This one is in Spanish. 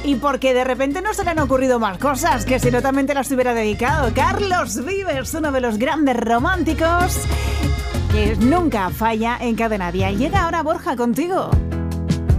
y porque de repente no se le han ocurrido más cosas, que si no también te las hubiera dedicado. Carlos Vives, uno de los grandes románticos que nunca falla en Cadena Dial. Llega ahora Borja contigo.